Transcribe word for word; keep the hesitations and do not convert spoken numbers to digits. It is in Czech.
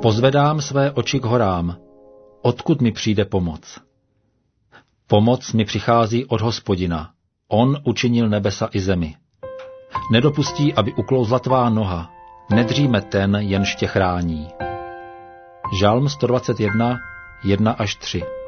Pozvedám své oči k horám, odkud mi přijde pomoc. Pomoc mi přichází od Hospodina, on učinil nebesa i zemi. Nedopustí, aby uklouzla tvá noha, nedříme ten, jenž tě chrání. Žalm sto dvacet jedna, jedna až tři.